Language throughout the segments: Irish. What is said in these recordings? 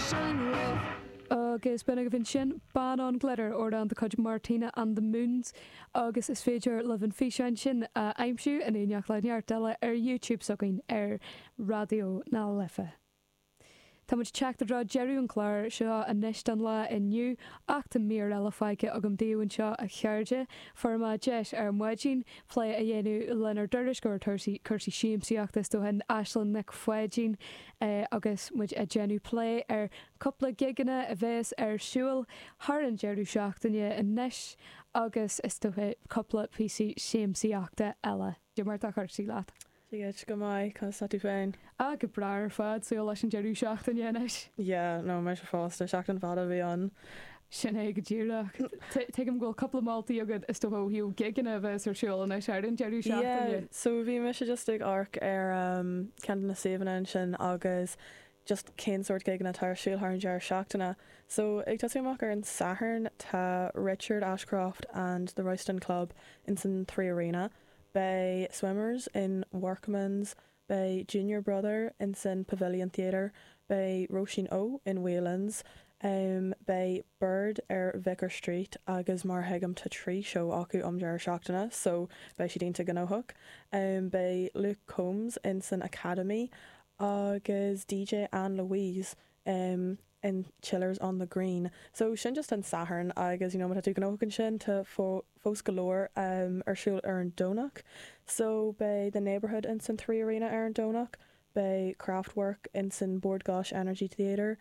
Agus ben go bhín sin ban an glitter or an de chuid Martina and the Moons agus is féidir le an fisein sin aimimsú in éoneach leneart deile ar YouTube sogainn ar radio ná lefa. Tá muid teachtarrá Jerry an chláir seo a neist an le inniu ach tá mír eile feice agam daobhann seo a cheirde forma deis ar muidín lé a dhéanú lenar duris gur chusaí siamsaíachtas do hen Ashland nic foiidín agus muid a genú lé ar coppla giganna a bheits ar siúil thar an Jerry seachtainne in neis agus is do coppla PC siamsaíachta eile. Dú mar a chuirsaí leat. Dígad go mai chu satú féin. A go brair fad so leis an Jerry seachtain dhéanais? Yeah, no, me se fásta seachtain fada bhí an. Sin é go ddíireach. Tuigim ghfuil coppla maltaí agad is do bhíú giganna bheits ar siúil an an Jerry seachtain. Yeah, so bhí me se just ag arc ar cean na saomhan sin agus just cén sort giganna tar siúil ar an Jerry seachtainna. So ag tasúach ar an Saturn tá Richard Ashcroft and the Royston Club in San 3 Arena. By Swimmers in Workman's, by Junior Brother in Sin Pavilion Theatre, by Roisin O in Waylands, by Bird Vicar Street, agus mar hegam ta trí show acu Jar seachtainna, so by Shidinta Ganohook, by Luke Combs in Sin Academy, agus DJ Anne Louise in Chillers on the Green. So sin just an Saturn agus you know what I do Ganohook sin to fós galore ar siúil ar an Donach. So by the neighbourhood in Sin 3 Arena ar an Donach, by Craftwork in Sin Board Gosh Energy Theatre,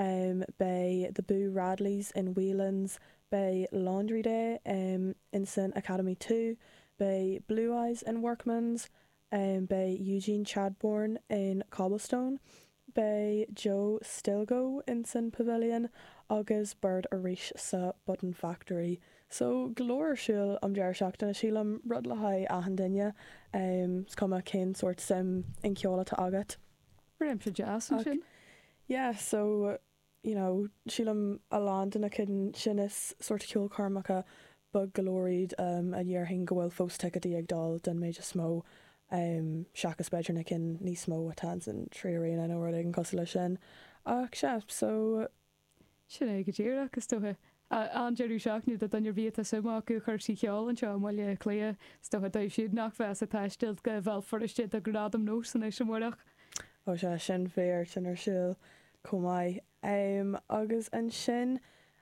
by the Boo Radleys in Whelan's, by Laundry Day in Sin Academy 2, by Blue Eyes in Workman's, by Eugene Chadbourne in Cobblestone, by Joe Stilgo in Sin Pavilion, agus Bird Arish sa Button Factory. So glóir siúil Jar seachtainna sílam rud le haid ahan duine scoma cén sort sim in ceola tá agat. Brim se jazz sin? Yeah, so you know, sílam a land in a cin sin is sort of ceol carmacha bug glórid a dhearthain go bhfuil fós ticketí ag dal den méid smó seachas beidir na cin níos smó atá san 3 Arena nó an cos sin. Ach se, so sin é go ddíireach agus tóthe an Jerry seachniú a danir bhí a suma acu chuirsí ceáil an seo mhaile clia tóthe daobh siad nach bheits a taiisteil go bhfuil foriste a gradam nó san é sem mórach. Ó se sin féir sin ar siúil comái. Agus an sin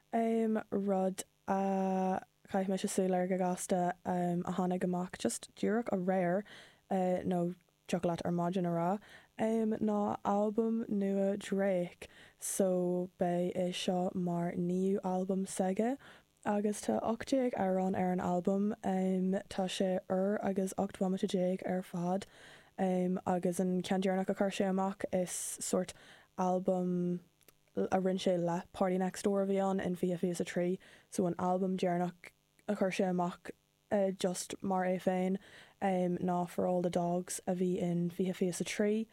rud caiith me se súla go gasta a tháinig amach just dúrach a réir nó chocolate ar margin ará ná album nua Drake, so bei is seo mar níú album seige agus tá 8 ar an album tá sé agus 8 ar fad agus an ceandearnach a chuir sé amach is sort album a rinn sé le Party Next Door bhí an in VFA a trí, so an album dearnach a chuir sé amach just mar é féin ná For All the Dogs a bhí in VFA a trí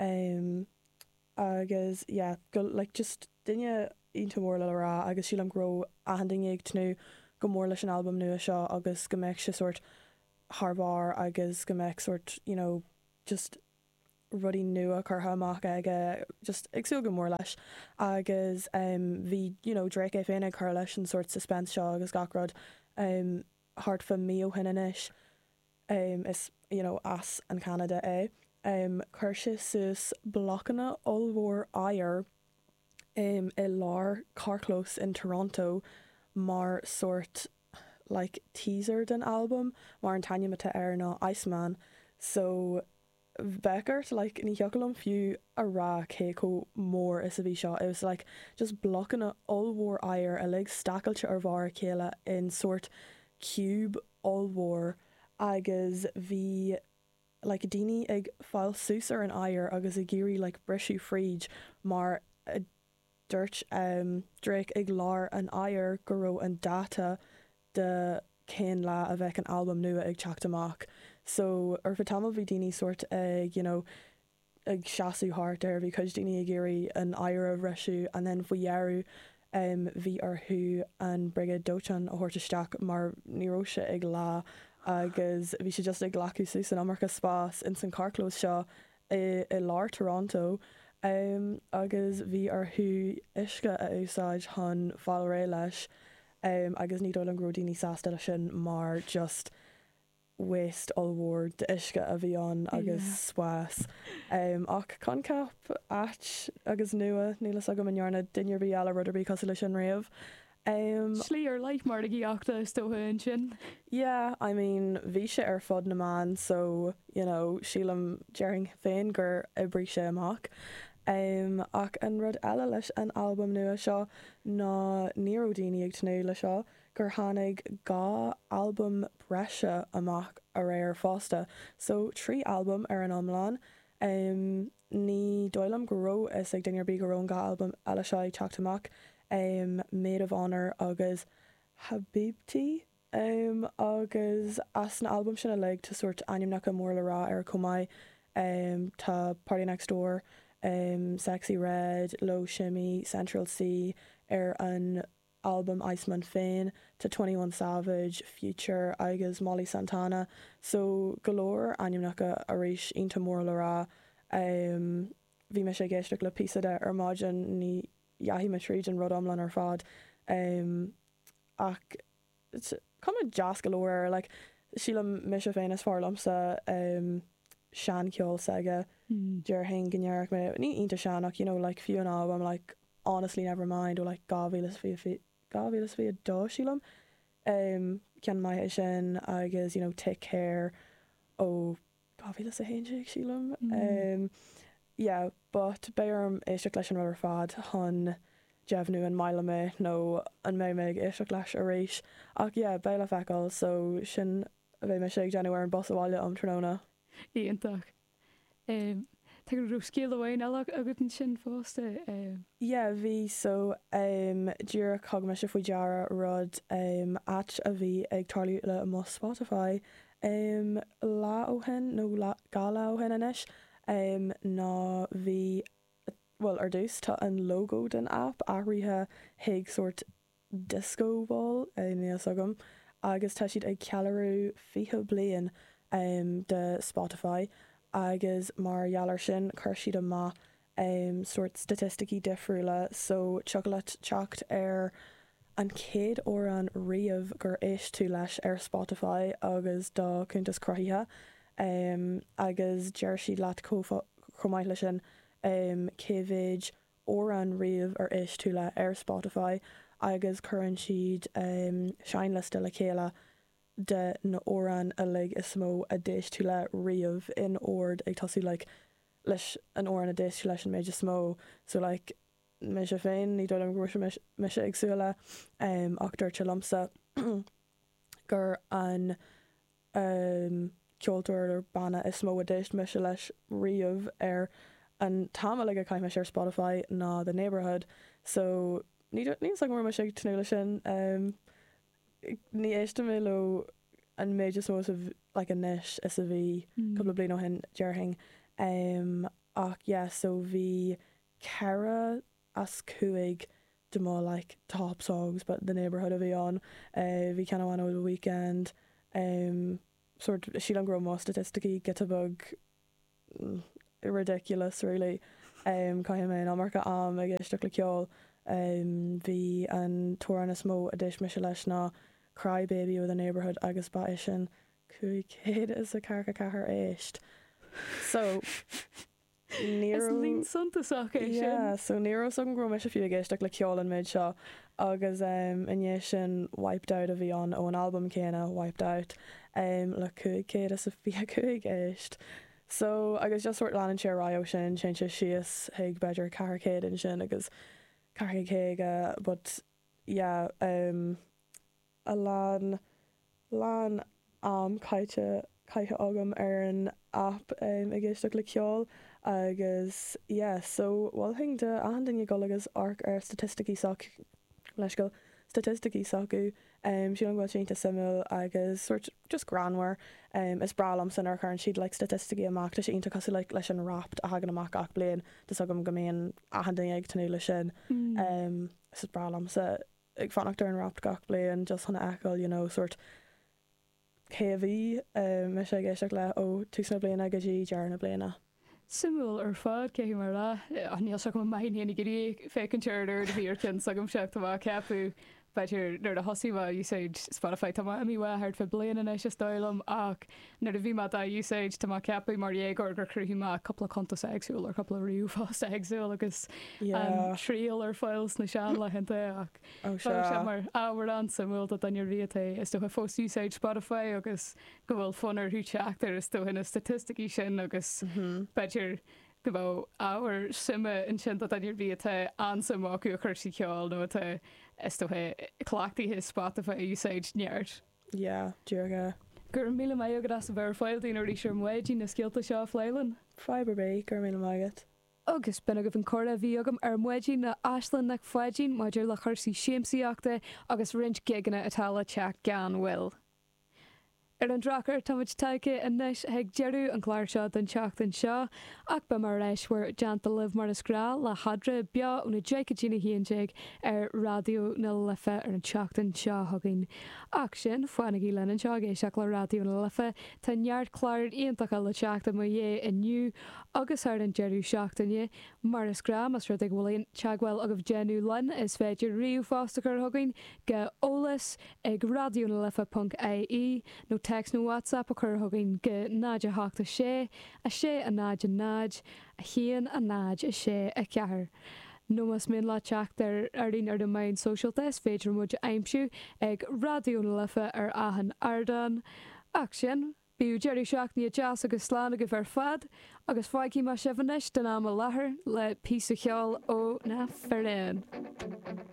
agus yeah, go like just dunne ionta mór le rá agus sílam gro ahanding ag tnú go mór leis an album nua seo agus go mbeidh sé sort harbár agus go mbeidh sort you know just rudí nua chutha amach ag just agsú go mór leis agus bhí you know Drake é féin ag chuir leis an sort suspense seo agus gachrod hart fa mío hinanis is you know as an Canada é chuir sé sus blochanna olmhór air I lár Carclose in Toronto mar sort like teaser den album mar an taine mata ar ná Iceman, so Beckert like ní heaglam fiú a rá cé có mór is a bhí seo. It was like just blochanna olmhór air a lig stacailte ar bhar céile in sort cube olmhór agus bhí like daoine ag fáil sús ar an air agus a géirí like breisiú fríd mar a dúirt Drake ag lár an air go raibh an data de cén lá a bheith an album nua ag teacht amach. So ar fa tamil bhí daoine sort ag you know ag seaasú hart ar bhí chuid daoine ag géirí an air a breisiú and then faoihearú bhí arthú an brigad dóchan a thuirteisteach mar níróise ag lá agus bhí sé just ag glacu sús an Amarcha spás in San Carclose seo I lár Toronto agus bhí arthú isce a úsáid chun fáil ré leis agus ní dul an grodíní sásta lei sin mar just waste allhór de isce a bhí an agus swás. Ach con cap at agus nua nílas agam anhearna duinear bhí eala rud a bhí cos lei sin riamh. Slí ar leith mar a gíachta stóthain sin. Yeah, I mean, bhí sé ar fod na man, so, you know, sílam dearing féin gur ibrí sé amach. Ach an rud eile leis an album nua seo ná níor daoine ag tnú le seo gur tháinig gá album breise amach a réir fásta. So 3 album ar an omláin. Ní dóilam go ró is ag duinear bí go rón gá album eile seo ag teacht amach. Maid of Honor agus Habibti agus as na album sin a le tá suirt aim nach mór le rá ar comai tá Party Next Door, Sexy Red, Low Shimmy, Central C ar an album Iceman féin tá 21 Savage, Future agus Molly Santana, so galore aim nach a rééis ionta mór le rá. Bhí me sé géisteach le písa de ar máidan ní hí me tríd an rud omlan ar fad ach cum jazz galore like sílam mis a féin is far lomsa sean ceol saga dear hen gnearach me ní inta seanach, you know, like fiú an album like honestly never mind or like gavílas fi a dó sílam cean mai sin agus, you know, Take Care ó gavílas a héinse sílam yeah, but bearm éisteach leis an rud ar fad chun Jefnú an maile mé nó an méid éisteach leis a rééis ach yeah, beile feáil so sin a bheith me sé Januar an bos bháile am tróna. Íontach. Tá gur rúh scéal amhain eile agat an sin fásta? Yeah, bhí so dúr cog me se faoi deara rud at a bhí ag tarlú le mo Spotify lá ó hen nó gala ó hen inis ná bhí well ar dús tá an logo den app áirithe hiag sort disco ball níos agam agus tá siad ag cealarú fiche bliain de Spotify agus mar jalar sin chuir siad amach sort statisticí difriúla so chocolate teacht ar an céad ó an riamh gur éis tú leis ar Spotify agus dá chuntas cruthaithe agus deir siad leat chomáid lei sin cévid ó an riamh ar éis tú le ar Spotify agus churann siad sein liste le chéile de na óran a lig is smó a déis tú le riamh in ord ag tasú like leis an óran a déis tú leis an méidir smó so like me se féin ní dul an gúir me se agsúla ach dúirt lomsa gur an ceoltóir ar banna is smó a déis me se leis riamh ar an táime le a caiim me sé Spotify ná the neighborhood so ní ag mór me sé tnúla sin ní éiste mé le an méidir smó like a níis is a bhí couple blian ó hen dearthing ach yeah so bhí cara as cuaig de má like top songs but the neighborhood a bhí an bhí ceann amháin ó the weekend sort síad an gro má statisticí get a bug ridiculous really caiim mé amarcha am ag isteach le ceol bhí an túran is mó a déis me se leis ná Cry Baby ó the neighborhood agus ba sin cuaig is a carcha cethir éist so lín suntasach yeah, so níor an gro me se fiú géisteach le ceol an méid seo agus iné sin Wiped Out a bhí an ó an album céine Wiped Out le cuaig is a bhí cuaig éist so agus just sort lean sé ráo sin se sios ag beidir carcéad in sin agus carchéige but yeah a lán caiite agam ar an app ag éisteach le ceol agus yeah so bhil hing de ahandaine go agus arc ar statisticí soc leis go statisticí socu sí an bhil sínta simú agus sort just granhar is bralam san ar chuann siad le statisticí amach tá sé ionta cosú leis an rapt a hagan amach ach blian dus agam go mbeon ahandaine ag tanú lei sin is bralam sa ag fannachtar an rapt gach blian just chuna eáil, you know, sort céhí me sé géisteach le ó túsna bliana agus dí dearna bliana. Simúil ar fád cé mar le níl se go maithíana gurí fécinteir de bhíorcin sagm seach tá ceapú beidir nar a hosíha úsáid Spotify tá a míhthart fe blian is se stoilm ach nar a bhí a úsáid tá ceapú mar dhégor gur cruí má coppla contas agsúil ar coppla riú fásta agsúil agus tríal ar fáils na sean le henanta ach mar áhar an samúil a daine riata is do fós úsáid Spotify agus go bhfuil funar húteachtar is do hinna statisticí sin agus beidir go bh áhar sime in sin a daine riata ansam acu a chuirsí ceáil nó atá is do chlaachtaí his Spotify úsáid neart. Ja, dúrga. Gur míle mai agad as a bhar fáiltaí nó rísir muidí na scialta seo fleilen? Fiber Bay, gur míle maigad. Agus ben agah an córa bhí agam ar muidí na Aislan nach foiidín maidir le chuirsaí siamsaíachta agus rint giganna atála teach gan bhfuil. Ar an drachar táid taice inis ag dearú an chláir seo den teachtain seo ach be mar réishuiir deanta libh mar isrá le hadra bea úna Jacadína híonteig ar radio na lifa ar an teachtain seo thugain. Ach sin foiinnig í lenan seo é seach le radio na lifa tá neart chláir íontacha le teachta mu dhé inniu agus ar an dearú seachtainne mar isrá mas rud ag bhfuilon teaghfuil agah genú len is féidir riú fástachar thugain go ólas ag radionalifa.ie nó text nó WhatsApp a chur thugainn go náide háachta sé a náid a chéan a náid a sé a ceathir. nó mas mén lá teachtar ar líon ar do main socialtas féidir muid aimimsú ag radioúna lifa ar ahan ardan. Ach sin, bíú Jerry seach ní jazz agus sláán a go bhar fad, agus fáicí mar sefanis den am a láthair le pí a cheáil ó na Ferréin.